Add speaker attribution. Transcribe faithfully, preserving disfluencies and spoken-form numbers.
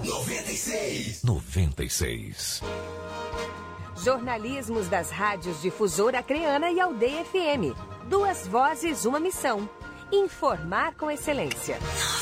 Speaker 1: noventa e seis.
Speaker 2: noventa e seis.
Speaker 3: Jornalismos das rádios Difusora Acreana e Aldeia F M. Duas vozes, uma missão. Informar com excelência.